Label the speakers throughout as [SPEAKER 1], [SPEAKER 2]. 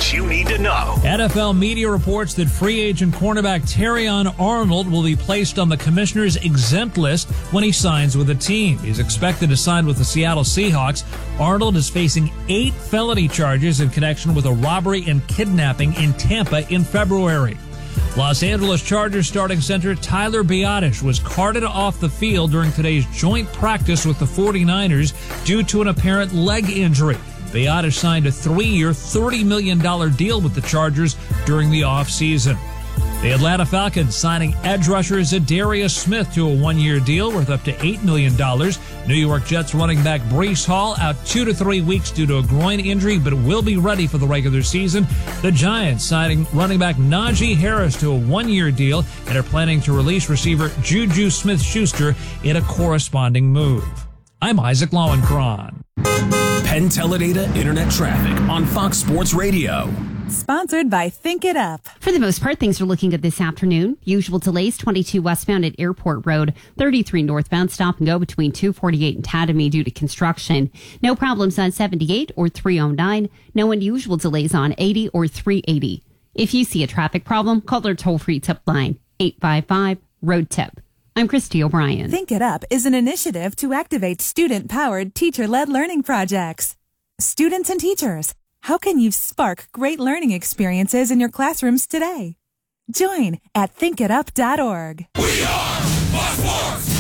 [SPEAKER 1] what you need to know.
[SPEAKER 2] NFL media reports that free agent cornerback Terrion Arnold will be placed on the commissioner's exempt list when he signs with the team. He's expected to sign with the Seattle Seahawks. Arnold is facing 8 felony charges in connection with a robbery and kidnapping in Tampa in February. Los Angeles Chargers starting center Tyler Biadasz was carted off the field during today's joint practice with the 49ers due to an apparent leg injury. Biadasz signed a 3-year, $30 million deal with the Chargers during the offseason. The Atlanta Falcons signing edge rusher Zadarius Smith to a 1-year deal worth up to $8 million. New York Jets running back Breece Hall out 2 to 3 weeks due to a groin injury, but will be ready for the regular season. The Giants signing running back Najee Harris to a 1-year deal and are planning to release receiver Juju Smith-Schuster in a corresponding move. I'm Isaac Lowenkron.
[SPEAKER 3] Penn Teledata Internet Traffic on Fox Sports Radio.
[SPEAKER 4] Sponsored by Think It Up.
[SPEAKER 5] For the most part, things are looking good this afternoon. Usual delays, 22 westbound at Airport Road, 33 northbound, stop and go between 248 and Tatamy due to construction. No problems on 78 or 309. No unusual delays on 80 or 380. If you see a traffic problem, call their toll-free tip line, 855-ROAD-TIP. I'm Christy O'Brien.
[SPEAKER 4] Think It Up is an initiative to activate student-powered, teacher-led learning projects. Students and teachers, how can you spark great learning experiences in your classrooms today? Join at thinkitup.org.
[SPEAKER 6] We are Fox Sports!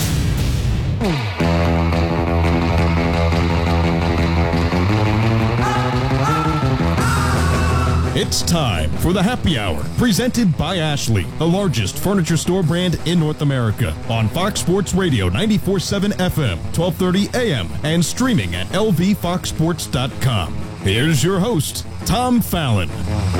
[SPEAKER 7] It's time for the Happy Hour, presented by Ashley, the largest furniture store brand in North America, on Fox Sports Radio 94.7 FM, 1230 AM, and streaming at lvfoxsports.com. Here's your host, Tom Fallon.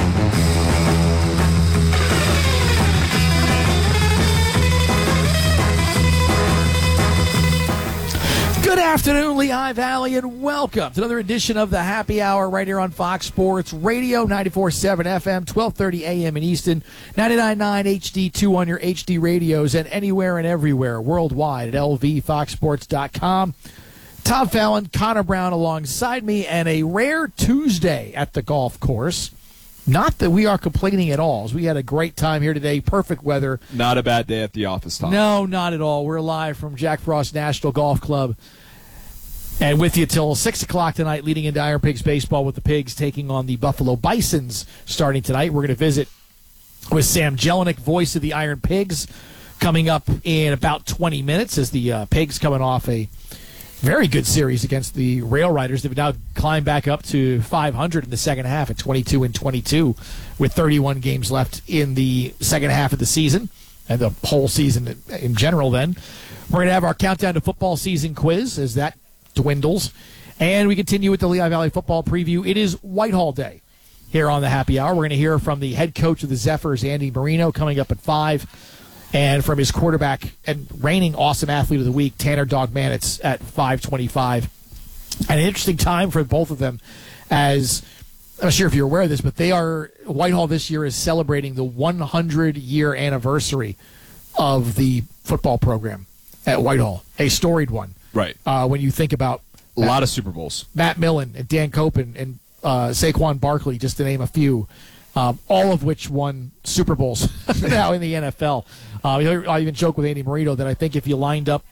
[SPEAKER 8] Good afternoon, Lehigh Valley, and welcome to another edition of the Happy Hour right here on Fox Sports Radio, 94.7 FM, 1230 AM in Easton, 99.9 HD2 on your HD radios, and anywhere and everywhere worldwide at lvfoxsports.com. Tom Fallon, Connor Brown alongside me, and a rare Tuesday at the golf course. Not that we are complaining at all. We had a great time here today. Perfect weather.
[SPEAKER 9] Not a bad day at the office, Tom.
[SPEAKER 8] No, not at all. We're live from Jack Frost National Golf Club. And with you till 6 o'clock tonight, leading into Iron Pigs baseball with the Pigs taking on the Buffalo Bisons starting tonight. We're going to visit with Sam Jelinek, voice of the Iron Pigs, coming up in about 20 minutes as the Pigs coming off a very good series against the Rail Riders. They've now climbed back up to 500 in the second half at 22-22 with 31 games left in the second half of the season and the whole season in general then. We're going to have our countdown to football season quiz as that dwindles. And we continue with the Lehigh Valley football preview. It is Whitehall Day here on the Happy Hour. We're going to hear from the head coach of the Zephyrs, Andy Marino, coming up at 5. And from his quarterback and reigning awesome athlete of the week, Tanner Dogmanitz, at 5:25. An interesting time for both of them, as I'm not sure if you're aware of this, but Whitehall this year is celebrating the 100-year anniversary of the football program at Whitehall, a storied one.
[SPEAKER 9] Right.
[SPEAKER 8] When you think about
[SPEAKER 9] a lot of Super Bowls. Matt
[SPEAKER 8] Millen and Dan Copen and Saquon Barkley, just to name a few. All of which won Super Bowls now in the NFL. I even joke with Andy Marino that I think if you lined up,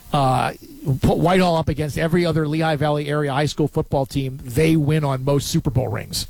[SPEAKER 8] put Whitehall up against every other Lehigh Valley area high school football team, they win on most Super Bowl rings.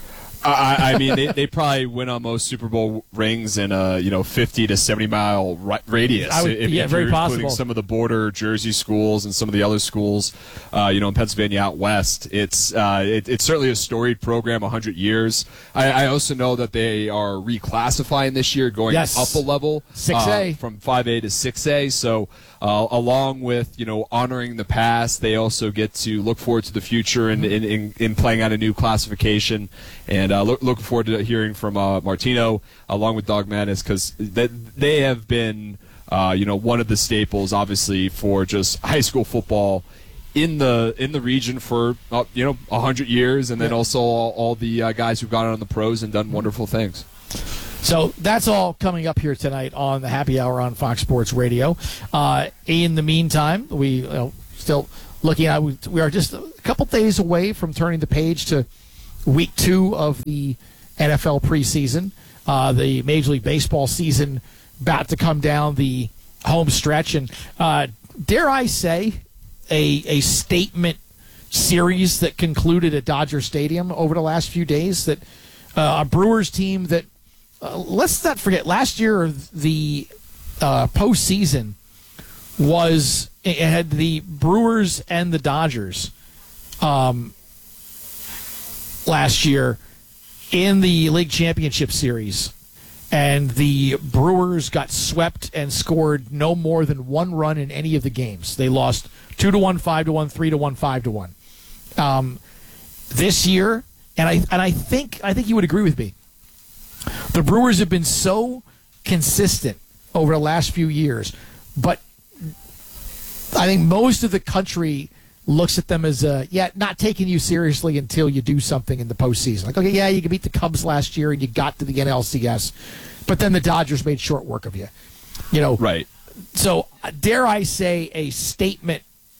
[SPEAKER 9] I mean, they probably win on most Super Bowl rings in a 50 to 70 mile radius.
[SPEAKER 8] If very
[SPEAKER 9] you're
[SPEAKER 8] possible.
[SPEAKER 9] Including some of the border Jersey schools and some of the other schools, in Pennsylvania out west. It's certainly a storied program, 100 years. I also know that they are reclassifying this year, going up a level,
[SPEAKER 8] 6A
[SPEAKER 9] from 5A to 6A. So. Along with honoring the past, they also get to look forward to the future in playing out a new classification, and looking forward to hearing from Martino along with Dogmanitz, because they have been one of the staples, obviously, for just high school football in the region for 100 years, and then also all the guys who've gone on the pros and done wonderful things.
[SPEAKER 8] So that's all coming up here tonight on the Happy Hour on Fox Sports Radio. In the meantime, we still looking at, we are just a couple days away from turning the page to week 2 of the NFL preseason. The Major League Baseball season about to come down the home stretch. And dare I say, a statement series that concluded at Dodger Stadium over the last few days, that a Brewers team that, let's not forget, last year the postseason it had the Brewers and the Dodgers last year in the League Championship Series. And the Brewers got swept and scored no more than one run in any of the games. They lost 2-1, 5-1, 3-1, 5-1. This year, and I think you would agree with me, the Brewers have been so consistent over the last few years, but I think most of the country looks at them as not taking you seriously until you do something in the postseason. Like, okay, yeah, you could beat the Cubs last year and you got to the NLCS, but then the Dodgers made short work of you.
[SPEAKER 9] Right. So
[SPEAKER 8] dare I say a statement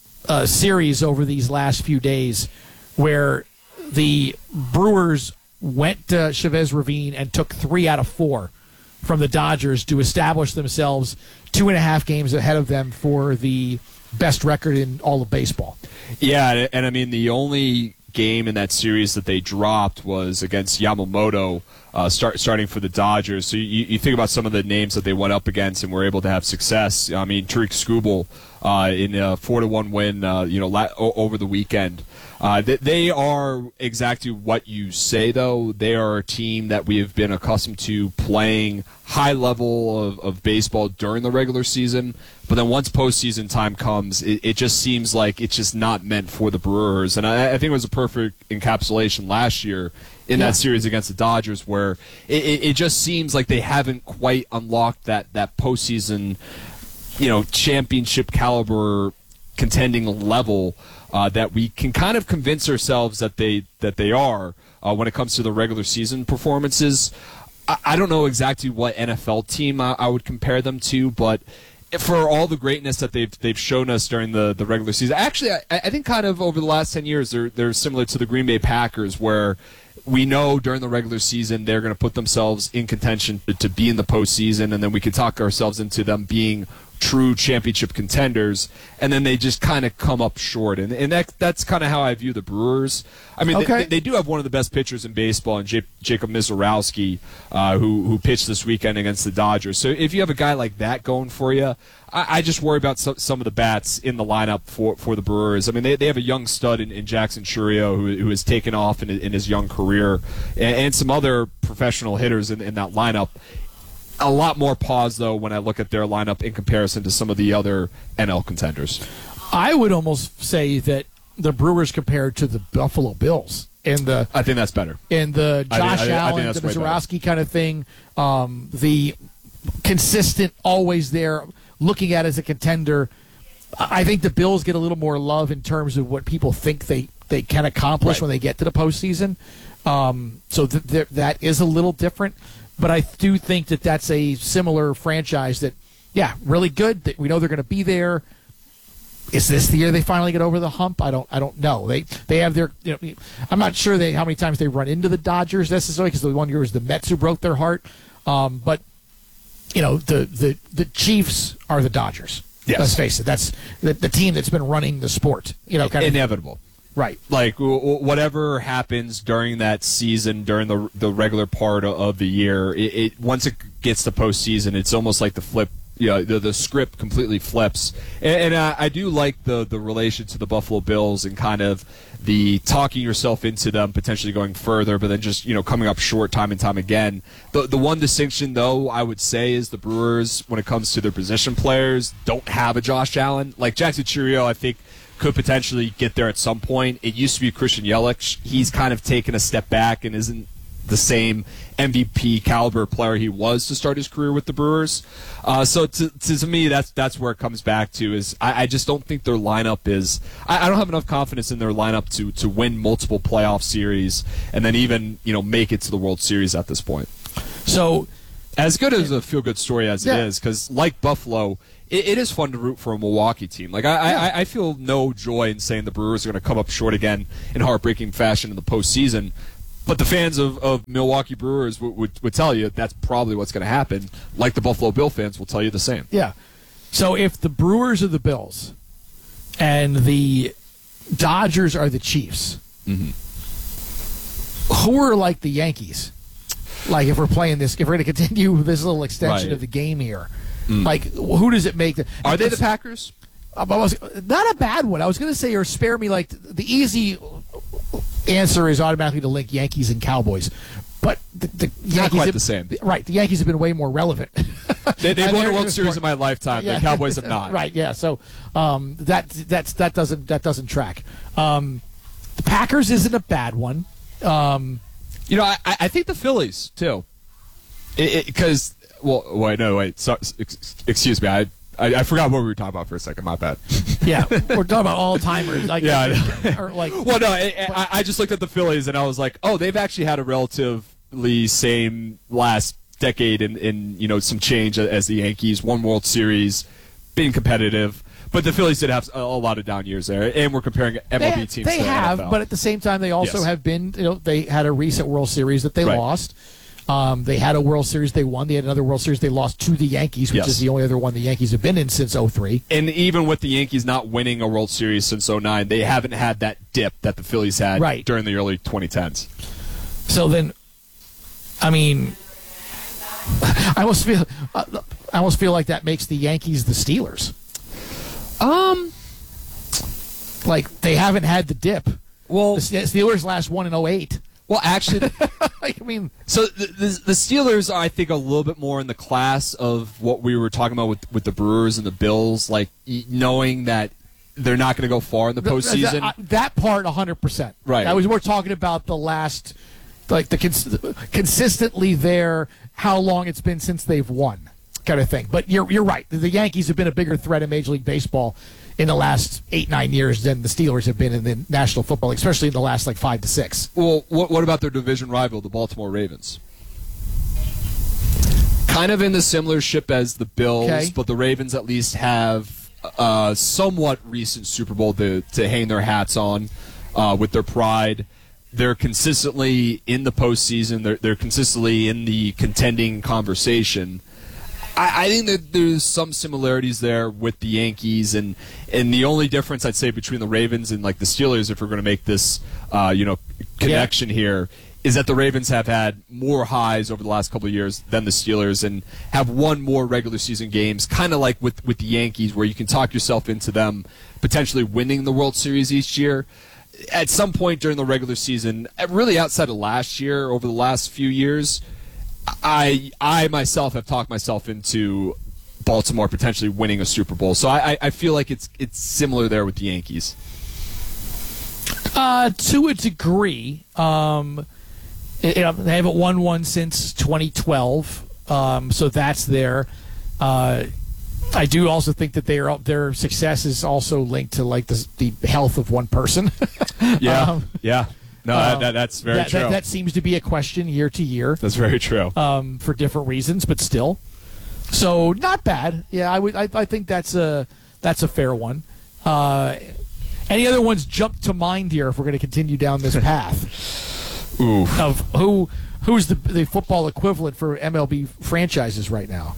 [SPEAKER 8] series over these last few days where the Brewers went to Chavez Ravine and took 3 out of 4 from the Dodgers to establish themselves 2.5 games ahead of them for the best record in all of baseball.
[SPEAKER 9] Yeah, and I mean, the only game in that series that they dropped was against Yamamoto, starting for the Dodgers. So you think about some of the names that they went up against and were able to have success. I mean, Tariq Skubal in a 4-1 win, over the weekend. They are exactly what you say, though. They are a team that we have been accustomed to playing high level of baseball during the regular season, but then once postseason time comes, it just seems like it's just not meant for the Brewers. And I think it was a perfect encapsulation last year in that series against the Dodgers, where it just seems like they haven't quite unlocked that postseason, championship caliber contending level that we can kind of convince ourselves that they are when it comes to the regular season performances. I don't know exactly what NFL team I would compare them to, but for all the greatness that they've shown us during the regular season, actually, I think kind of over the last 10 years, they're similar to the Green Bay Packers, where we know during the regular season they're going to put themselves in contention to be in the postseason, and then we could talk ourselves into them being true championship contenders, and then they just kind of come up short. And that's kind of how I view the Brewers. I mean, they do have one of the best pitchers in baseball, and Jacob Misiorowski, who pitched this weekend against the Dodgers. So if you have a guy like that going for you, I just worry about some of the bats in the lineup for the Brewers. I mean, they have a young stud in Jackson Chourio who has taken off in his young career, and some other professional hitters in that lineup. A lot more pause, though, when I look at their lineup in comparison to some of the other NL contenders.
[SPEAKER 8] I would almost say that the Brewers compared to the Buffalo Bills I
[SPEAKER 9] think that's better.
[SPEAKER 8] In the Josh Allen, the Misiorowski kind of thing, the consistent, always there, looking at as a contender. I think the Bills get a little more love in terms of what people think they can accomplish when they get to the postseason. So that is a little different. But I do think that that's a similar franchise that, really good. That we know they're going to be there. Is this the year they finally get over the hump? I don't know. They have their. I'm not sure how many times they run into the Dodgers necessarily, because the one year was the Mets who broke their heart. But the Chiefs are the Dodgers.
[SPEAKER 9] Yes.
[SPEAKER 8] Let's face it. That's the team that's been running the sport.
[SPEAKER 9] Inevitable.
[SPEAKER 8] Right.
[SPEAKER 9] Like, whatever happens during that season, during the regular part of the year, once it gets to postseason, it's almost like the flip. The script completely flips. And I do like the relation to the Buffalo Bills and kind of the talking yourself into them potentially going further, but then just, coming up short time and time again. The one distinction, though, I would say is the Brewers, when it comes to their position players, don't have a Josh Allen. Like Jackson Chourio, I think, could potentially get there at some point. It used to be Christian Yelich. He's kind of taken a step back and isn't the same MVP caliber player he was to start his career with the Brewers. So to me, that's where it comes back to is I just don't think their lineup is. I don't have enough confidence in their lineup to win multiple playoff series and then even make it to the World Series at this point.
[SPEAKER 8] So
[SPEAKER 9] as good as a feel-good story as it is, because like Buffalo, it is fun to root for a Milwaukee team. Like I feel no joy in saying the Brewers are going to come up short again in heartbreaking fashion in the postseason. But the fans of Milwaukee Brewers would tell you that's probably what's going to happen, like the Buffalo Bill fans will tell you the same.
[SPEAKER 8] Yeah. So if the Brewers are the Bills and the Dodgers are the Chiefs, who are like the Yankees? Like if we're playing this, if we're going to continue this little extension of the game here, like who does it make?
[SPEAKER 9] Are they the Packers?
[SPEAKER 8] Not a bad one. I was going to say, or spare me, like the easy answer is automatically to link Yankees and Cowboys. But the Yankees
[SPEAKER 9] not quite the same.
[SPEAKER 8] Right. The Yankees have been way more relevant.
[SPEAKER 9] They've won a World Series in my lifetime. The Cowboys have not.
[SPEAKER 8] Right, yeah. So that doesn't track. The Packers isn't a bad one.
[SPEAKER 9] I think the Phillies too. Because excuse me. I forgot what we were talking about for a second. My bad.
[SPEAKER 8] Yeah, we're talking about all timers. Like,
[SPEAKER 9] yeah.
[SPEAKER 8] I
[SPEAKER 9] I just looked at the Phillies and I was like, oh, they've actually had a relatively same last decade in some change as the Yankees. Won World Series, been competitive. But the Phillies did have a lot of down years there, and we're comparing MLB teams.
[SPEAKER 8] They
[SPEAKER 9] to
[SPEAKER 8] have,
[SPEAKER 9] NFL.
[SPEAKER 8] but at the same time, they also have been. They had a recent World Series that they lost. They had a World Series they won. They had another World Series they lost to the Yankees, which is the only other one the Yankees have been in since 2003.
[SPEAKER 9] And even with the Yankees not winning a World Series since 2009, they haven't had that dip that the Phillies had during the early 2010s.
[SPEAKER 8] So then, I mean, I almost feel like that makes the Yankees the Steelers. Like they haven't had the dip.
[SPEAKER 9] Well,
[SPEAKER 8] the Steelers last won in 2008.
[SPEAKER 9] Well, actually,
[SPEAKER 8] I mean,
[SPEAKER 9] so the Steelers are, I think, a little bit more in the class of what we were talking about with the Brewers and the Bills, like knowing that they're not going to go far in the postseason.
[SPEAKER 8] That part, 100%.
[SPEAKER 9] Right.
[SPEAKER 8] I was more talking about the last, like the consistently there, how long it's been since they've won, kind of thing. But you're right. The Yankees have been a bigger threat in Major League Baseball in the last 8-9 years than the Steelers have been in the National Football League, especially in the last 5 to 6.
[SPEAKER 9] Well, what about their division rival, the Baltimore Ravens? Kind of in the similar ship as the Bills, but the Ravens at least have a somewhat recent Super Bowl to hang their hats on with their pride. They're consistently in the postseason. They're consistently in the contending conversation. I think that there's some similarities there with the Yankees, and the only difference I'd say between the Ravens and like the Steelers, if we're going to make this connection here, is that the Ravens have had more highs over the last couple of years than the Steelers, and have won more regular season games, kind of like with the Yankees, where you can talk yourself into them potentially winning the World Series each year. At some point during the regular season, really outside of last year, over the last few years, I myself have talked myself into Baltimore potentially winning a Super Bowl. So I feel like it's similar there with the Yankees.
[SPEAKER 8] To a degree. They haven't won one since 2012, so that's there. I do also think that their success is also linked to like the health of one person.
[SPEAKER 9] Yeah. No, that's very true.
[SPEAKER 8] That seems to be a question year to year.
[SPEAKER 9] That's very true.
[SPEAKER 8] For different reasons, but still. So not bad. Yeah, I think that's a fair one. Any other ones jump to mind here if we're going to continue down this path?
[SPEAKER 9] Ooh.
[SPEAKER 8] Of who's the football equivalent for MLB franchises right now?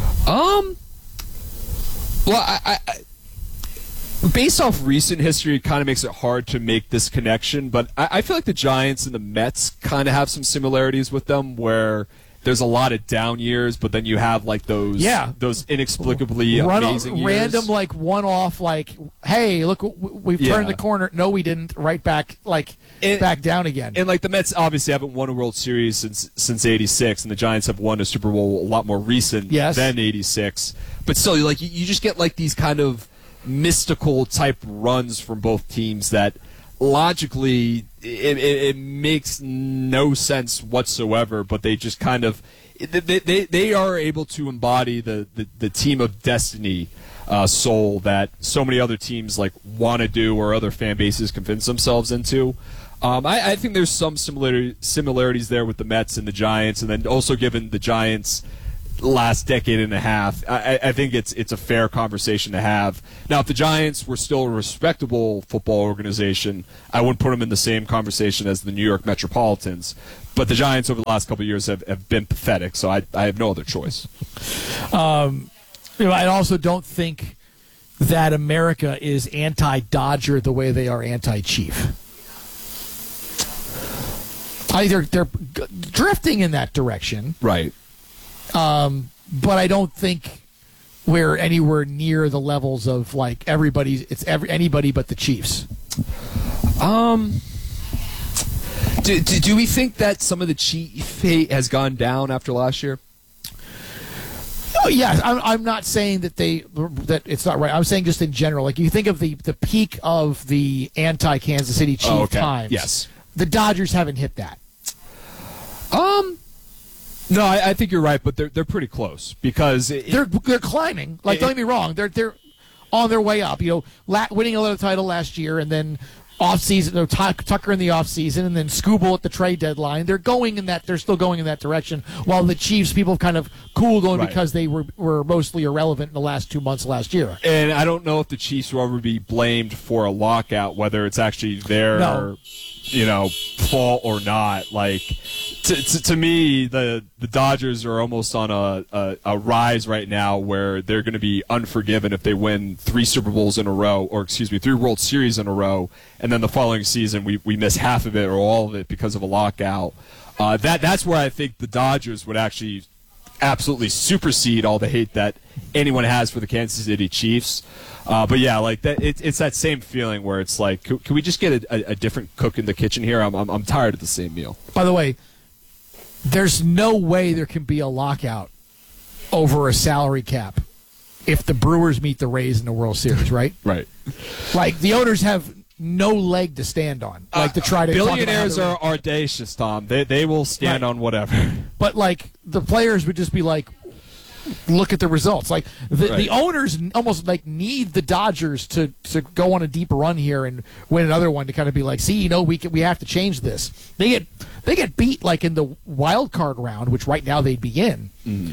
[SPEAKER 9] Well, I based off recent history, it kind of makes it hard to make this connection, but I feel like the Giants and the Mets kind of have some similarities with them, where there's a lot of down years, but then you have like those inexplicably amazing years.
[SPEAKER 8] Random, like one-off, like, hey, look, we've turned the corner. No, we didn't. Right back, back down again.
[SPEAKER 9] And like the Mets obviously haven't won a World Series since '86, and the Giants have won a Super Bowl a lot more recent than '86. But still, like you just get like these kind of mystical type runs from both teams that logically it makes no sense whatsoever, but they just kind of they are able to embody the team of destiny soul that so many other teams like want to do, or other fan bases convince themselves into. I think there's some similarities there with the Mets and the Giants, and then also given the Giants last decade and a half. I think it's a fair conversation to have. Now, if the Giants were still a respectable football organization, I wouldn't put them in the same conversation as the New York Metropolitans. But the Giants over the last couple of years have been pathetic, so I have no other choice.
[SPEAKER 8] I also don't think that America is anti-Dodger the way they are anti-Chief. They're drifting in that direction.
[SPEAKER 9] Right.
[SPEAKER 8] But I don't think we're anywhere near the levels of like anybody but the Chiefs.
[SPEAKER 9] Do we think that some of the Chief hate has gone down after last year?
[SPEAKER 8] Oh, yeah, I'm not saying that it's not right. I'm saying just in general. Like you think of the peak of the anti-Kansas City Chief times.
[SPEAKER 9] Yes.
[SPEAKER 8] The Dodgers haven't hit that.
[SPEAKER 9] No, I think you're right, but they're pretty close because
[SPEAKER 8] they're climbing. Like don't get me wrong, they're on their way up. Winning another title last year, and then off-season, Tucker in the off-season, and then Scooble at the trade deadline. They're still going in that direction. While the Chiefs, people have kind of cooled on because they were mostly irrelevant in the last 2 months last year.
[SPEAKER 9] And I don't know if the Chiefs will ever be blamed for a lockout, whether it's actually their fault or not. Like to me, the Dodgers are almost on a rise right now where they're going to be unforgiven if they win 3 Super Bowls in a row, or 3 World Series in a row, and then the following season we miss half of it or all of it because of a lockout. That's where I think the Dodgers would actually absolutely supersede all the hate that anyone has for the Kansas City Chiefs. But yeah, like that, it's that same feeling where it's like, can we just get a different cook in the kitchen here? I'm tired of the same meal.
[SPEAKER 8] By the way, there's no way there can be a lockout over a salary cap if the Brewers meet the Rays in the World Series, right?
[SPEAKER 9] Right.
[SPEAKER 8] Like the owners have no leg to stand on. Like to try to
[SPEAKER 9] billionaires are audacious, Tom. They will stand on whatever.
[SPEAKER 8] But like the players would just be like, look at the results. Like the owners almost like need the Dodgers to go on a deep run here and win another one to kind of be like, see, we have to change this. They get beat like in the wild card round, which right now they'd be in,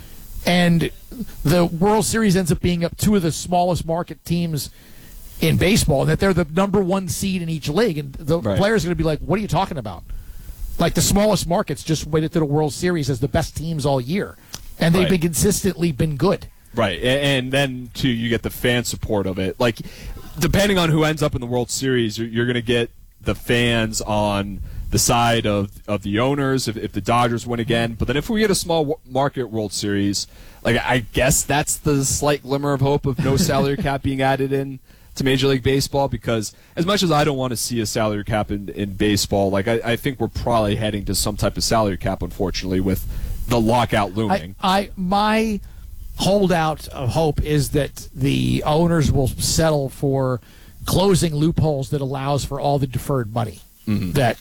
[SPEAKER 8] and the World Series ends up being up 2 of the smallest market teams in baseball, and that they're the number 1 seed in each league, and the players are going to be like, what are you talking about? Like the smallest markets just waited to the World Series as the best teams all year. And they've been consistently been good.
[SPEAKER 9] Right. And then, too, you get the fan support of it. Like, depending on who ends up in the World Series, you're going to get the fans on the side of the owners if the Dodgers win again. But then if we get a small market World Series, like I guess that's the slight glimmer of hope of no salary cap being added in to Major League Baseball, because as much as I don't want to see a salary cap in baseball, like I think we're probably heading to some type of salary cap, unfortunately, with the lockout looming.
[SPEAKER 8] My holdout of hope is that the owners will settle for closing loopholes that allows for all the deferred money. That,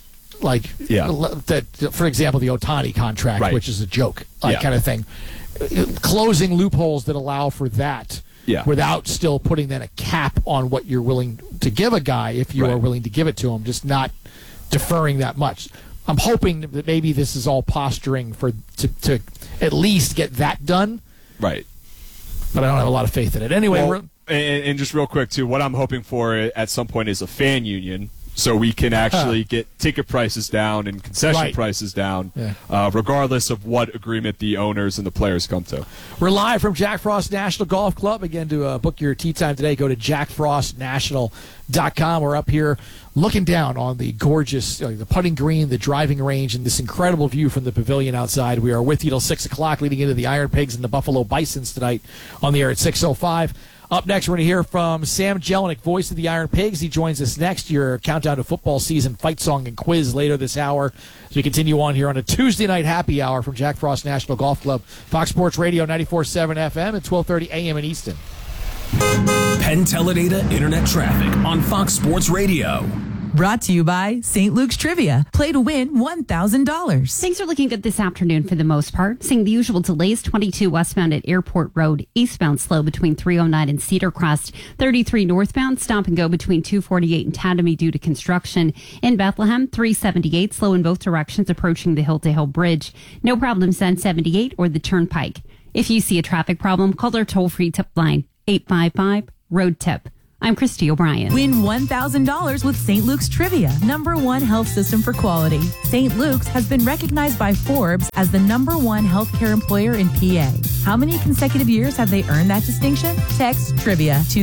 [SPEAKER 8] for example, the Ohtani contract, which is a joke, kind of thing. Closing loopholes that allow for that without still putting then a cap on what you're willing to give a guy if you are willing to give it to him, just not deferring that much. I'm hoping that maybe this is all posturing to at least get that done.
[SPEAKER 9] Right.
[SPEAKER 8] But I don't have a lot of faith in it. Anyway,
[SPEAKER 9] and just real quick, too, what I'm hoping for at some point is a fan union so we can actually get ticket prices down and concession prices down, regardless of what agreement the owners and the players come to.
[SPEAKER 8] We're live from Jack Frost National Golf Club. Again, to book your tee time today, go to jackfrostnational.com. We're up here looking down on the gorgeous the putting green, the driving range, and this incredible view from the pavilion outside. We are with you till 6 o'clock, leading into the Iron Pigs and the Buffalo Bisons tonight on the air at 6:05. Up next, we're going to hear from Sam Jelinek, voice of the Iron Pigs. He joins us next. Your countdown to football season, fight song, and quiz later this hour as we continue on here on a Tuesday night happy hour from Jack Frost National Golf Club, Fox Sports Radio 94.7 FM at 12:30 a.m. in Easton.
[SPEAKER 3] Penn Teledata Internet Traffic on Fox Sports Radio.
[SPEAKER 4] Brought to you by St. Luke's Trivia. Play to win $1,000.
[SPEAKER 5] Things are looking good this afternoon for the most part. Seeing the usual delays, 22 westbound at Airport Road, eastbound slow between 309 and Cedar Crest, 33 northbound, stop and go between 248 and Tadamy due to construction. In Bethlehem, 378 slow in both directions approaching the Hill to Hill Bridge. No problems on 78 or the Turnpike. If you see a traffic problem, call our toll-free tip line, 855-ROAD-TIP. I'm Christy O'Brien.
[SPEAKER 4] Win $1,000 with St. Luke's Trivia, #1 health system for quality. St. Luke's has been recognized by Forbes as the #1 healthcare employer in PA. How many consecutive years have they earned that distinction? Text Trivia to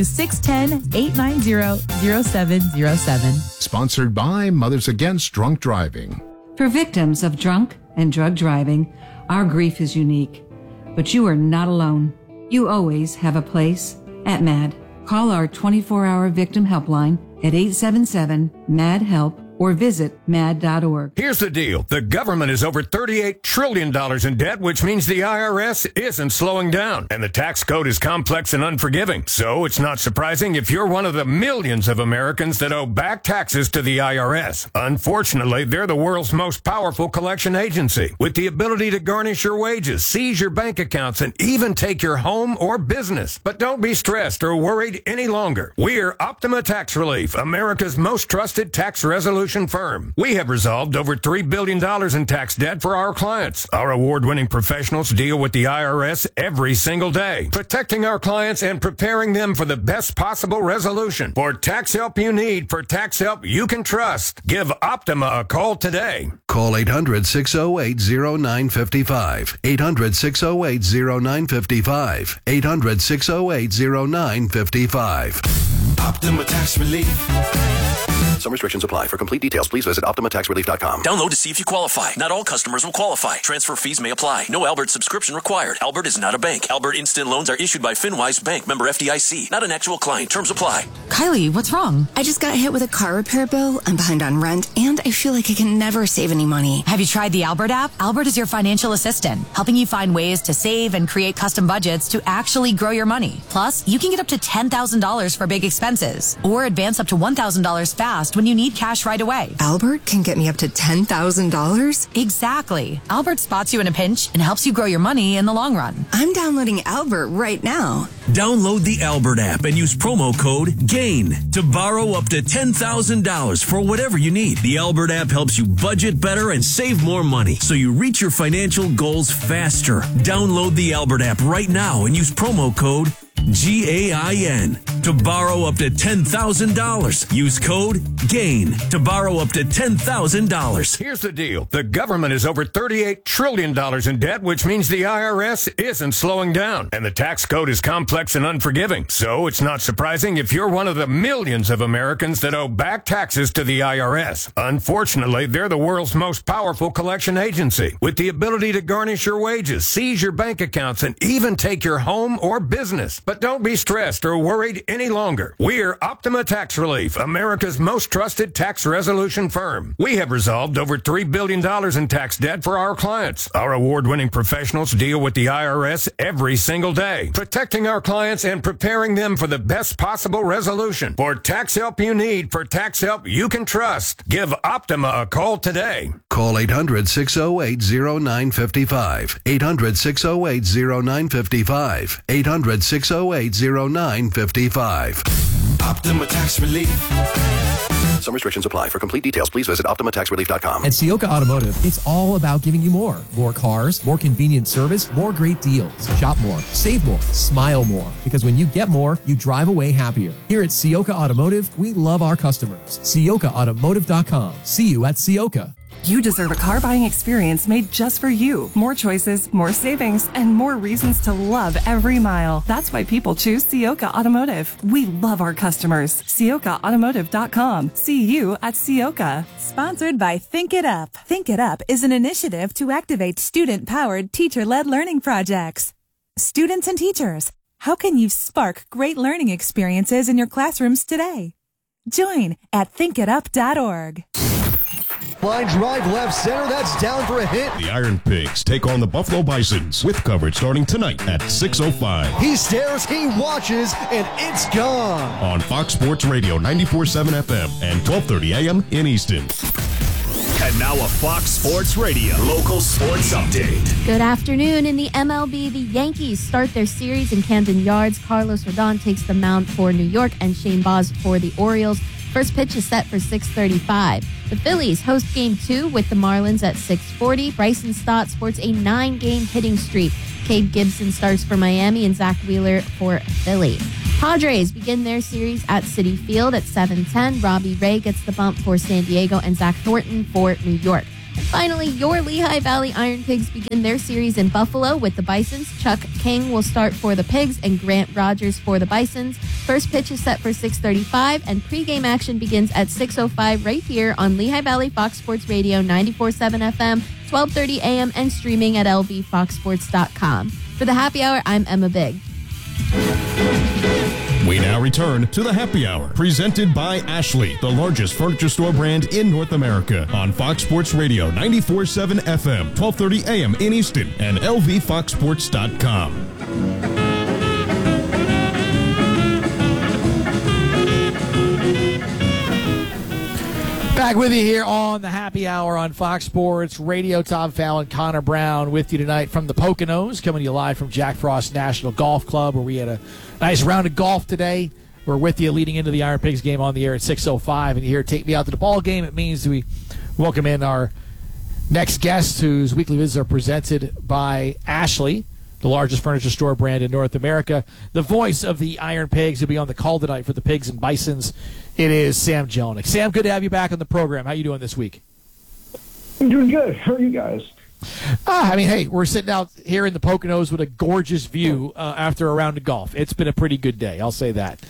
[SPEAKER 4] 610-890-0707.
[SPEAKER 1] Sponsored by Mothers Against Drunk Driving.
[SPEAKER 10] For victims of drunk and drug driving, our grief is unique. But you are not alone. You always have a place at MAD. Call our 24-hour victim helpline at 877-MAD-HELP or visit mad.org.
[SPEAKER 11] Here's the deal. The government is over $38 trillion in debt, which means the IRS isn't slowing down. And the tax code is complex and unforgiving. So it's not surprising if you're one of the millions of Americans that owe back taxes to the IRS. Unfortunately, they're the world's most powerful collection agency, with the ability to garnish your wages, seize your bank accounts, and even take your home or business. But don't be stressed or worried any longer. We're Optima Tax Relief, America's most trusted tax resolution firm. We have resolved over $3 billion in tax debt for our clients. Our award-winning professionals deal with the IRS every single day, protecting our clients and preparing them for the best possible resolution. For tax help you need, for tax help you can trust, give Optima a call today.
[SPEAKER 12] Call 800-608-0955. 800-608-0955. 800-608-0955.
[SPEAKER 3] Optima Tax Relief.
[SPEAKER 13] Some restrictions apply. For complete details, please visit OptimaTaxRelief.com.
[SPEAKER 3] Download to see if you qualify. Not all customers will qualify. Transfer fees may apply. No Albert subscription required. Albert is not a bank. Albert Instant Loans are issued by FinWise Bank, member FDIC. Not an actual client. Terms apply.
[SPEAKER 14] Kylie, what's wrong? I just got hit with a car repair bill. I'm behind on rent, and I feel like I can never save any money.
[SPEAKER 15] Have you tried the Albert app? Albert is your financial assistant, helping you find ways to save and create custom budgets to actually grow your money. Plus, you can get up to $10,000 for big expenses, or advance up to $1,000 fast when you need cash right away.
[SPEAKER 14] Albert can get me up to $10,000?
[SPEAKER 15] Exactly. Albert spots you in a pinch and helps you grow your money in the long run.
[SPEAKER 14] I'm downloading Albert right now.
[SPEAKER 3] Download the Albert app and use promo code GAIN to borrow up to $10,000 for whatever you need. The Albert app helps you budget better and save more money so you reach your financial goals faster. Download the Albert app right now and use promo code GAIN to borrow up to $10,000. Use code GAIN to borrow up to $10,000.
[SPEAKER 11] Here's the deal. The government is over $38 trillion in debt, which means the IRS isn't slowing down. And the tax code is complex and unforgiving. So it's not surprising if you're one of the millions of Americans that owe back taxes to the IRS. Unfortunately, they're the world's most powerful collection agency, with the ability to garnish your wages, seize your bank accounts, and even take your home or business. But don't be stressed or worried any longer. We're Optima Tax Relief, America's most trusted tax resolution firm. We have resolved over $3 billion in tax debt for our clients. Our award-winning professionals deal with the IRS every single day, protecting our clients and preparing them for the best possible resolution. For tax help you need, for tax help you can trust, give Optima a call today.
[SPEAKER 12] Call 800-608-0955. 800-608-0955. 800-608-0955.
[SPEAKER 3] Optima Tax Relief.
[SPEAKER 13] Some restrictions apply. For complete details, please visit OptimaTaxRelief.com.
[SPEAKER 16] At Ciocca Automotive, it's all about giving you more. More cars, more convenient service, more great deals. Shop more, save more, smile more. Because when you get more, you drive away happier. Here at Ciocca Automotive, we love our customers. CioccaAutomotive.com. See you at Ciocca.
[SPEAKER 17] You deserve a car buying experience made just for you. More choices, more savings, and more reasons to love every mile. That's why people choose Ciocca Automotive. We love our customers. CioccaAutomotive.com. See you at Ciocca.
[SPEAKER 4] Sponsored by Think It Up. Think It Up is an initiative to activate student-powered, teacher-led learning projects. Students and teachers, how can you spark great learning experiences in your classrooms today? Join at thinkitup.org.
[SPEAKER 18] Line drive left center, that's down for a hit.
[SPEAKER 7] The Iron Pigs take on the Buffalo Bisons with coverage starting tonight at 6:05.
[SPEAKER 18] He stares, he watches, and it's gone.
[SPEAKER 7] On Fox Sports Radio 94.7 FM and 12:30 a.m. in Easton.
[SPEAKER 3] And now a Fox Sports Radio local sports update.
[SPEAKER 19] Good afternoon. In the MLB, the Yankees start their series in Camden Yards. Carlos Rodon takes the mound for New York and Shane Baz for the Orioles. First pitch is set for 6:35. The Phillies host Game 2 with the Marlins at 6:40. Bryson Stott sports a 9-game hitting streak. Cade Gibson starts for Miami and Zach Wheeler for Philly. Padres begin their series at Citi Field at 7:10. Robbie Ray gets the bump for San Diego and Zach Thornton for New York. And finally, your Lehigh Valley Iron Pigs begin their series in Buffalo with the Bisons. Chuck King will start for the Pigs and Grant Rogers for the Bisons. First pitch is set for 6:35, and pregame action begins at 6:05 right here on Lehigh Valley Fox Sports Radio 94.7 FM, 12:30 a.m., and streaming at lvfoxsports.com. For the Happy Hour, I'm Emma Big.
[SPEAKER 7] We now return to the Happy Hour, presented by Ashley, the largest furniture store brand in North America, on Fox Sports Radio 94.7 FM, 12:30 a.m. in Easton, and lvfoxsports.com.
[SPEAKER 8] Back with you here on the Happy Hour on Fox Sports Radio. Tom Fallon, Connor Brown with you tonight from the Poconos, coming to you live from Jack Frost National Golf Club, where we had a nice round of golf today. We're with you leading into the Iron Pigs game on the air at 6:05, and you hear Take Me Out to the Ball Game. It means we welcome in our next guest, whose weekly visits are presented by Ashley, the largest furniture store brand in North America. The voice of the Iron Pigs will be on the call tonight for the Pigs and Bisons. It is Sam Jelinek. Sam, good to have you back on the program. How you doing this week?
[SPEAKER 20] I'm doing good. How are you guys?
[SPEAKER 8] Hey, we're sitting out here in the Poconos with a gorgeous view after a round of golf. It's been a pretty good day, I'll say that.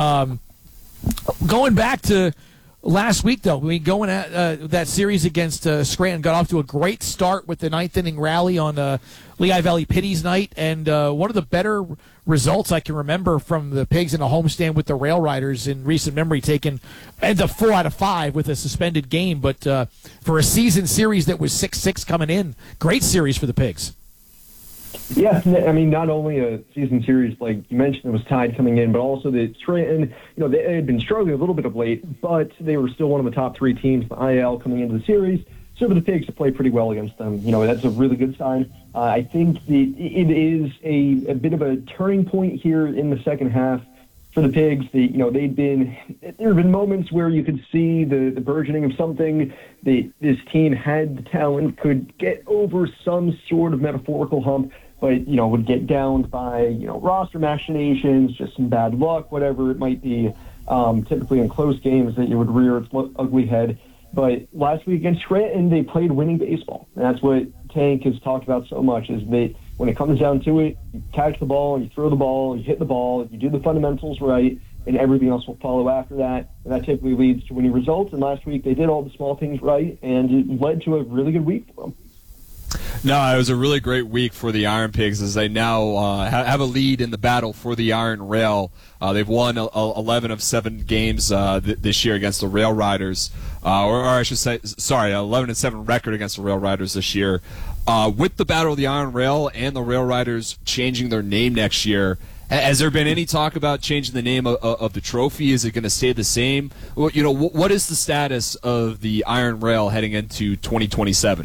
[SPEAKER 8] Going back to last week, though, going at that series against Scranton, got off to a great start with the ninth inning rally on Lehigh Valley Pity's night, and one of the better results I can remember from the Pigs in a homestand with the Rail Riders in recent memory, taking the 4 out of 5 with a suspended game. But for a season series that was 6-6 coming in, great series for the Pigs.
[SPEAKER 20] Yeah, I mean, not only a season series, like you mentioned, it was tied coming in, but also that Scranton, they had been struggling a little bit of late, but they were still one of the top 3 teams in the IL coming into the series. So for the Pigs to play pretty well against them, that's a really good sign. I think it is a bit of a turning point here in the second half for the Pigs. There have been moments where you could see the burgeoning of something. This team had the talent, could get over some sort of metaphorical hump, but, would get downed by, roster machinations, just some bad luck, whatever it might be, typically in close games that it would rear its ugly head. But last week against Scranton, they played winning baseball. And that's what Tank has talked about so much, is that when it comes down to it, you catch the ball, you throw the ball, you hit the ball, you do the fundamentals right, and everything else will follow after that. And that typically leads to winning results. And last week, they did all the small things right, and it led to a really good week for them.
[SPEAKER 9] No, it was a really great week for the Iron Pigs, as they now have a lead in the battle for the Iron Rail. They've won 11 of 7 games this year against the Rail Riders, or I should say, 11-7 record against the Rail Riders this year. With the battle of the Iron Rail and the Rail Riders changing their name next year, has there been any talk about changing the name of the trophy? Is it going to stay the same? What is the status of the Iron Rail heading into 2027?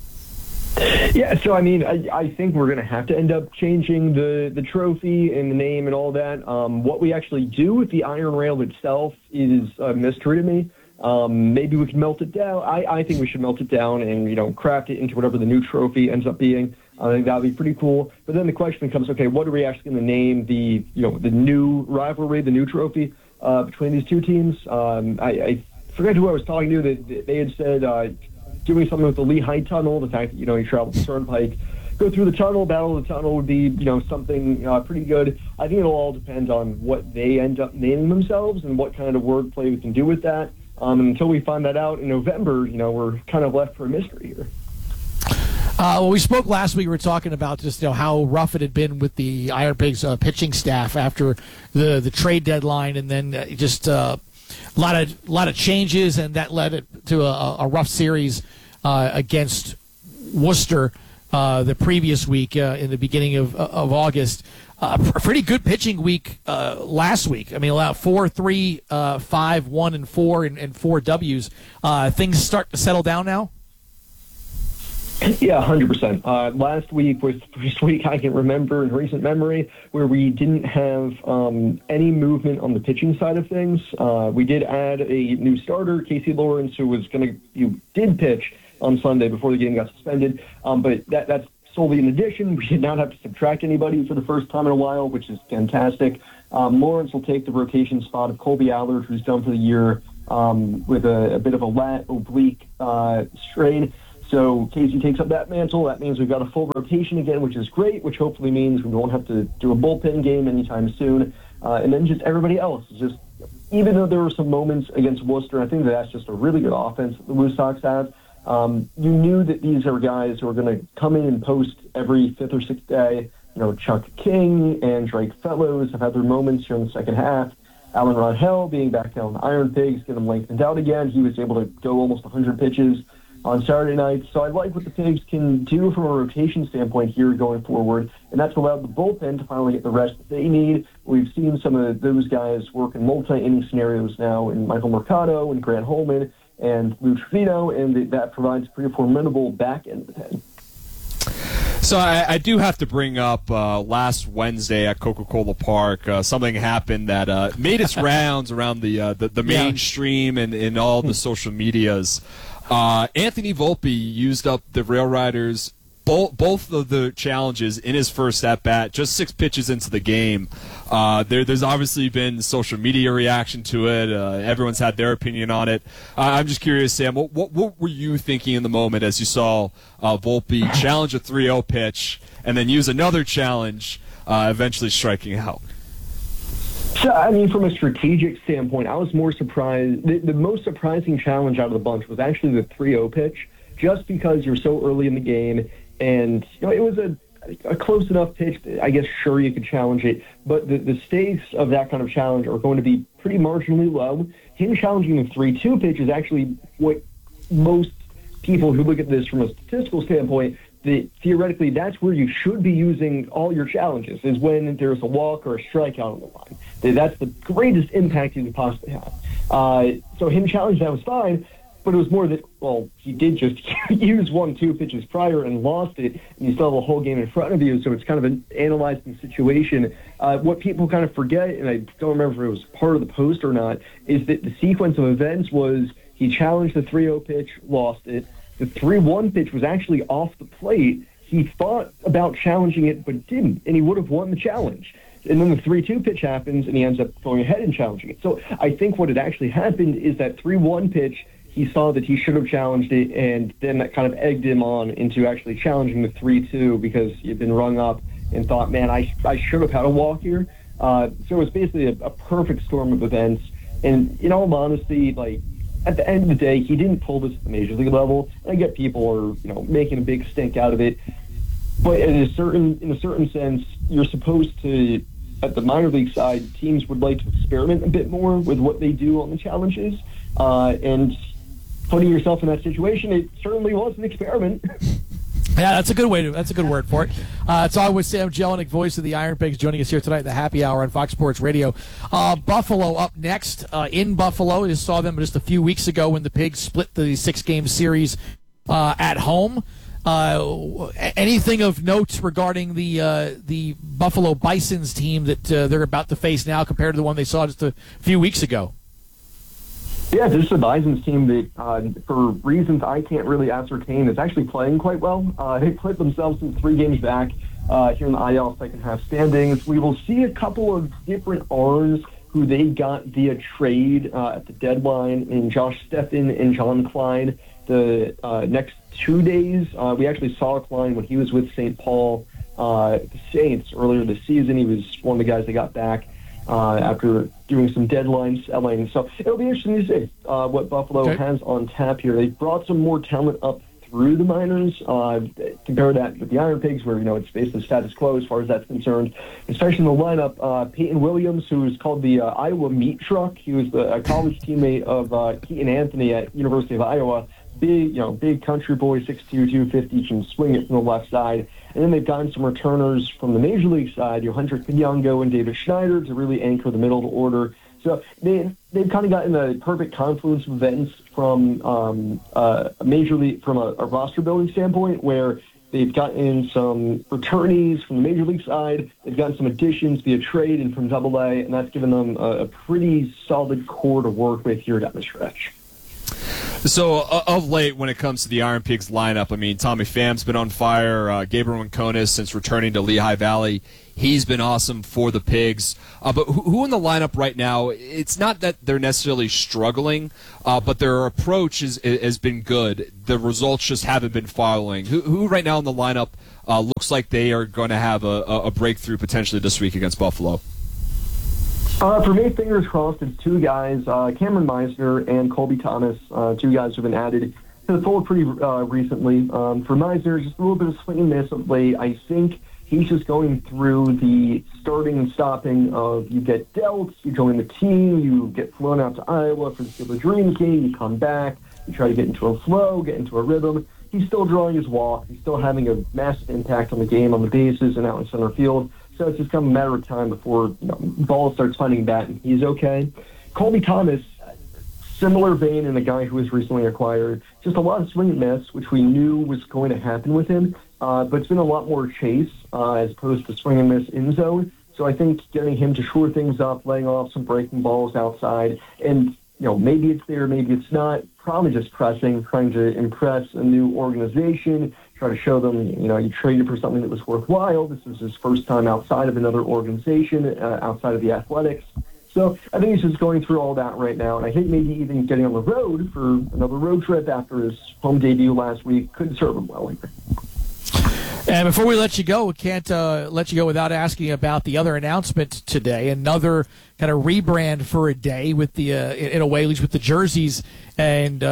[SPEAKER 20] Yeah, so I think we're going to have to end up changing the trophy and the name and all that. What we actually do with the Iron Rail itself is a mystery to me. Maybe we can melt it down. I think we should melt it down and craft it into whatever the new trophy ends up being. I think that would be pretty cool. But then the question becomes, okay, what are we actually going to name the new rivalry, the new trophy between these two teams? I forget who I was talking to. That they had said. Doing something with the Lehigh Tunnel, the fact that, you travel the Turnpike, go through the tunnel, battle of the tunnel would be, something pretty good. I think it'll all depend on what they end up naming themselves and what kind of wordplay we can do with that. Until we find that out in November, we're kind of left for a mystery here.
[SPEAKER 8] Well, we spoke last week. We were talking about just how rough it had been with the Iron Pigs pitching staff after the trade deadline, and then just a lot of changes, and that led it to a rough series against Worcester the previous week in the beginning of August. A pretty good pitching week last week. I mean, 4-3, 5-1, and 4, and 4 Ws. Things start to settle down now?
[SPEAKER 20] Yeah, 100%. Last week was the first week I can remember in recent memory where we didn't have any movement on the pitching side of things. We did add a new starter, Casey Lawrence, who did pitch on Sunday before the game got suspended. But that's solely an addition. We did not have to subtract anybody for the first time in a while, which is fantastic. Lawrence will take the rotation spot of Colby Allard, who's done for the year with a bit of a lat oblique strain. So Casey takes up that mantle. That means we've got a full rotation again, which is great, which hopefully means we won't have to do a bullpen game anytime soon. And then just everybody else. Just even though there were some moments against Worcester, I think that's just a really good offense that the Blue Sox have. You knew that these are guys who are going to come in and post every fifth or sixth day. Chuck King and Drake Fellows have had their moments here in the second half. Alan Rangel being back down the Iron Pigs, get him lengthened out again. He was able to go almost 100 pitches on Saturday night. So I like what the Pigs can do from a rotation standpoint here going forward, and that's allowed the bullpen to finally get the rest that they need. We've seen some of those guys work in multi-inning scenarios now in Michael Mercado and Grant Holman and Lou Trevino, and that provides a pretty formidable back end of the pen.
[SPEAKER 9] So I do have to bring up last Wednesday at Coca-Cola Park, something happened that made its rounds around the mainstream and all the social medias. Anthony Volpe used up the Rail Riders both of the challenges in his first at-bat, just 6 pitches into the game. There's obviously been social media reaction to it. Everyone's had their opinion on it. I'm just curious, Sam, what were you thinking in the moment as you saw Volpe challenge a 3-0 pitch and then use another challenge, eventually striking out?
[SPEAKER 20] So, I mean, from a strategic standpoint, I was more surprised. The most surprising challenge out of the bunch was actually the 3-0 pitch, just because you're so early in the game. And, it was a close enough pitch that I guess, sure, you could challenge it. But the stakes of that kind of challenge are going to be pretty marginally low. Him challenging the 3-2 pitch is actually what most people who look at this from a statistical standpoint, that theoretically that's where you should be using all your challenges, is when there's a walk or a strikeout on the line. That's the greatest impact you could possibly have. So him challenging that was fine. But it was more that, he did just use 1-2 pitches prior and lost it, and you still have a whole game in front of you, so it's kind of an analyzing situation. What people kind of forget, and I don't remember if it was part of the post or not, is that the sequence of events was he challenged the 3-0 pitch, lost it. The 3-1 pitch was actually off the plate. He thought about challenging it, but didn't, and he would have won the challenge. And then the 3-2 pitch happens, and he ends up going ahead and challenging it. So I think what had actually happened is that 3-1 pitch, he saw that he should have challenged it, and then that kind of egged him on into actually challenging the 3-2 because he had been rung up and thought, man, I should have had a walk here. So it was basically a perfect storm of events. And in all honesty, at the end of the day, he didn't pull this at the major league level. And I get people are, making a big stink out of it. But in a certain sense, you're supposed to, at the minor league side, teams would like to experiment a bit more with what they do on the challenges. And putting yourself in that situation, it certainly was an experiment.
[SPEAKER 8] Yeah, that's a good word for it. It's always Sam Jelinek, voice of the Iron Pigs, joining us here tonight at the Happy Hour on Fox Sports Radio. Buffalo up next in Buffalo. You saw them just a few weeks ago when the Pigs split the 6-game series at home. Anything of note regarding the Buffalo Bisons team that they're about to face now compared to the one they saw just a few weeks ago?
[SPEAKER 20] Yeah, this is a Bisons team that, for reasons I can't really ascertain, is actually playing quite well. They put themselves in 3 games back here in the IL second half standings. We will see a couple of different arms who they got via trade at the deadline in Josh Steffen and John Klein. The next 2 days, we actually saw Klein when he was with St. Paul, the Saints, earlier this season. He was one of the guys they got back after doing some deadline selling. So it'll be interesting to see what Buffalo has on tap here. They brought some more talent up through the minors. Compare that with the Iron Pigs, where, it's basically status quo as far as that's concerned. Especially in the lineup, Peyton Williams, who's called the Iowa Meat Truck. He was a college teammate of Keaton Anthony at University of Iowa. Big country boy, 6'2", 250, can swing it from the left side. And then they've gotten some returners from the Major League side, Hendrik Piongo and David Schneider, to really anchor the middle of the order. So they've kind of gotten a perfect confluence of events from Major League, from a roster building standpoint, where they've gotten some returnees from the Major League side. They've gotten some additions via trade and from AA, and that's given them a pretty solid core to work with here down the stretch.
[SPEAKER 9] So, of late, when it comes to the Iron Pigs lineup, I mean, Tommy Pham's been on fire. Gabriel Winconis, since returning to Lehigh Valley, he's been awesome for the Pigs. But who in the lineup right now, it's not that they're necessarily struggling, but their approach has been good. The results just haven't been following. Who right now in the lineup looks like they are going to have a breakthrough potentially this week against Buffalo?
[SPEAKER 20] For me, fingers crossed, it's two guys, Cameron Meisner and Colby Thomas, two guys who have been added to the fold pretty recently. For Meisner, just a little bit of swing and miss of late. I think he's just going through the starting and stopping of you get dealt, you join the team, you get flown out to Iowa for the Field of Dreams game, you come back, you try to get into a flow, get into a rhythm. He's still drawing his walk. He's still having a massive impact on the game, on the bases, and out in center field. So it's just kind of a matter of time before ball starts finding bat, and he's okay. Colby Thomas, similar vein in a guy who was recently acquired. Just a lot of swing and miss, which we knew was going to happen with him, but it's been a lot more chase as opposed to swing and miss in zone. So I think getting him to shore things up, laying off some breaking balls outside, and maybe it's there, maybe it's not. Probably just pressing, trying to impress a new organization, try to show them, you traded for something that was worthwhile. This is his first time outside of another organization, outside of the Athletics. So I think he's just going through all that right now, and I think maybe even getting on the road for another road trip after his home debut last week could serve him well here.
[SPEAKER 8] And before we let you go, we can't let you go without asking about the other announcement today. Another kind of rebrand for a day with the, in a way, at least with the jerseys and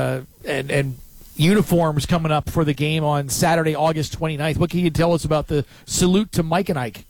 [SPEAKER 8] uniforms coming up for the game on Saturday, August 29th. What can you tell us about the Salute to Mike and Ike?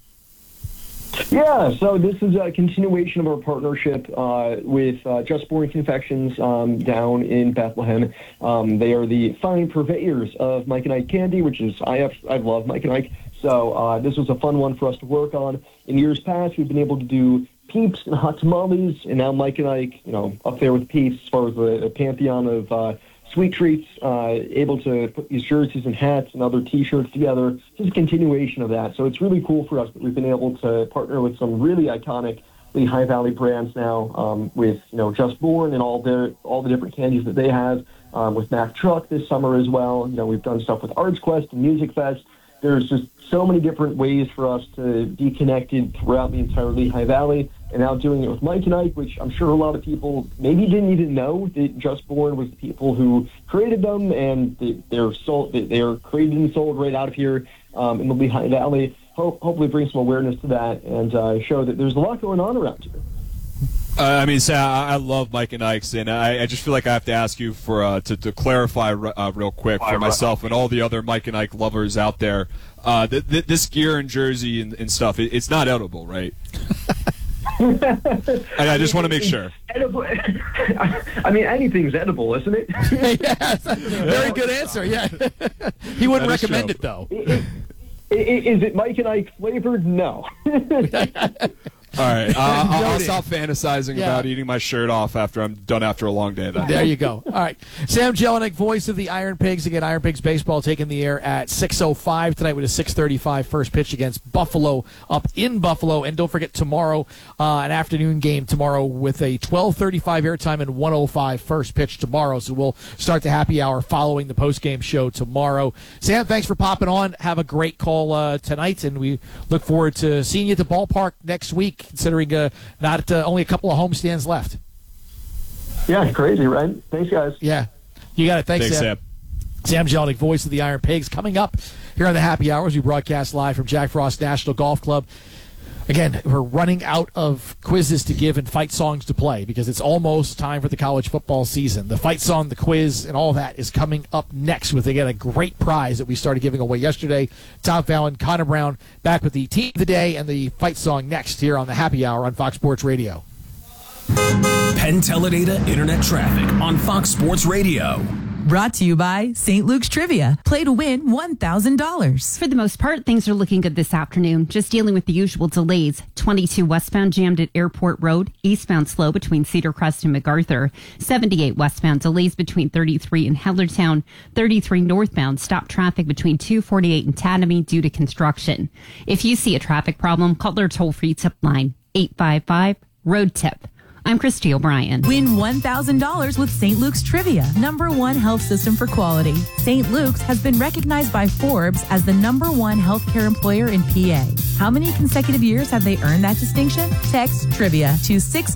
[SPEAKER 20] Yeah, so this is a continuation of our partnership with Just Born Confections down in Bethlehem. They are the fine purveyors of Mike and Ike candy, which is, I love Mike and Ike. So this was a fun one for us to work on. In years past, we've been able to do Peeps and hot tamales, and now Mike and Ike, up there with Peeps as far as the pantheon of sweet treats, able to put these jerseys and hats and other T-shirts together. Just a continuation of that. So it's really cool for us that we've been able to partner with some really iconic Lehigh Valley brands now, with Just Born and all the different candies that they have, with Mack Truck this summer as well. We've done stuff with Arts Quest and Music Fest. There's just so many different ways for us to be connected throughout the entire Lehigh Valley. And now doing it with Mike and Ike, which I'm sure a lot of people maybe didn't even know that Just Born was the people who created them, and they're created and sold right out of here in the Lehigh Valley. Hopefully bring some awareness to that and show that there's a lot going on around here.
[SPEAKER 9] I love Mike and Ike's, and I just feel like I have to ask you for to clarify real quick for myself and all the other Mike and Ike lovers out there. This gear and jersey and stuff, it's not edible, right? I just want to make sure.
[SPEAKER 20] Edible. I mean, anything's edible, isn't it?
[SPEAKER 8] Yes, very good answer. Yeah, he wouldn't recommend it though.
[SPEAKER 20] Is it Mike and Ike flavored? No.
[SPEAKER 9] All right, I'll stop fantasizing about eating my shirt off after I'm done after a long day. Then.
[SPEAKER 8] There you go. All right, Sam Jelinek, voice of the Iron Pigs. Again, Iron Pigs baseball taking the air at 6:05 tonight with a 6:35 first pitch against Buffalo up in Buffalo. And don't forget tomorrow, an afternoon game tomorrow with a 12:35 airtime and 1:05 first pitch tomorrow. So we'll start the happy hour following the postgame show tomorrow. Sam, thanks for popping on. Have a great call tonight, and we look forward to seeing you at the ballpark next week, considering not only a couple of homestands left.
[SPEAKER 20] Yeah, crazy, right? Thanks, guys.
[SPEAKER 8] Yeah, you got it. Thanks, Sam. Sam Jelinek, voice of the Iron Pigs, coming up here on the Happy Hours. We broadcast live from Jack Frost National Golf Club. Again, we're running out of quizzes to give and fight songs to play because it's almost time for the college football season. The fight song, the quiz, and all that is coming up next with, again, a great prize that we started giving away yesterday. Tom Fallon, Connor Brown, back with the team of the day and the fight song next here on the Happy Hour on Fox Sports Radio.
[SPEAKER 3] Penn Teledata Internet Traffic on Fox Sports Radio.
[SPEAKER 21] Brought to you by St. Luke's Trivia. Play to win $1,000.
[SPEAKER 5] For the most part, things are looking good this afternoon. Just dealing with the usual delays. 22 westbound jammed at Airport Road, eastbound slow between Cedar Crest and MacArthur. 78 westbound delays between 33 and Hellertown. 33 northbound stop traffic between 248 and Tatamy due to construction. If you see a traffic problem, call their toll-free tip line, 855-ROAD-TIP. I'm Christy O'Brien.
[SPEAKER 21] Win $1,000 with St. Luke's Trivia, #1 health system for quality. St. Luke's has been recognized by Forbes as the #1 healthcare employer in PA. How many consecutive years have they earned that distinction? Text Trivia to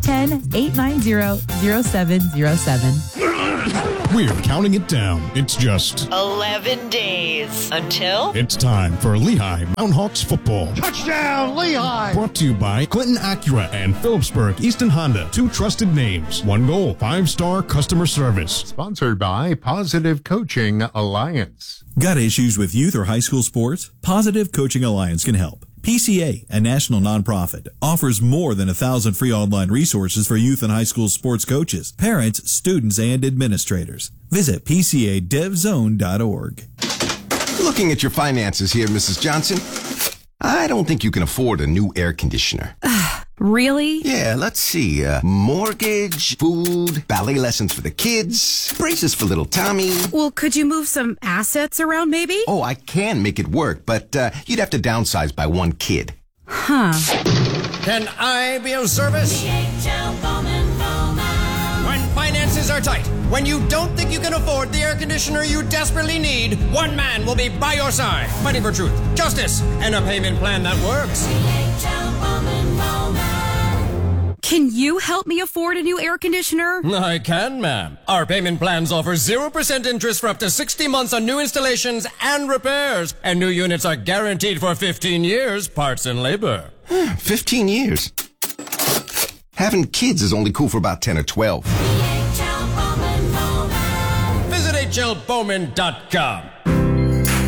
[SPEAKER 21] 610-890-0707.
[SPEAKER 7] We're counting it down. It's just
[SPEAKER 2] 11 days until
[SPEAKER 7] it's time for Lehigh Mountain Hawks football.
[SPEAKER 18] Touchdown, Lehigh!
[SPEAKER 7] Brought to you by Clinton Acura and Phillipsburg Easton Honda. 2 trusted names, 1 goal, 5-star customer service.
[SPEAKER 1] Sponsored by Positive Coaching Alliance.
[SPEAKER 22] Got issues with youth or high school sports? Positive Coaching Alliance can help. PCA, a national nonprofit, offers more than 1,000 free online resources for youth and high school sports coaches, parents, students, and administrators. Visit PCADevZone.org.
[SPEAKER 23] Looking at your finances here, Mrs. Johnson, I don't think you can afford a new air conditioner.
[SPEAKER 24] Really?
[SPEAKER 23] Yeah, let's see. Mortgage, food, ballet lessons for the kids, braces for little Tommy.
[SPEAKER 24] Well, could you move some assets around maybe?
[SPEAKER 23] Oh, I can make it work, but you'd have to downsize by 1 kid.
[SPEAKER 24] Huh.
[SPEAKER 25] Can I be of service? When finances are tight, when you don't think you can afford the air conditioner you desperately need, one man will be by your side, fighting for truth, justice, and a payment plan that works.
[SPEAKER 24] Can you help me afford a new air conditioner?
[SPEAKER 25] I can, ma'am. Our payment plans offer 0% interest for up to 60 months on new installations and repairs. And new units are guaranteed for 15 years, parts and labor.
[SPEAKER 23] 15 years? Having kids is only cool for about 10 or 12.
[SPEAKER 25] Visit HLBowman.com.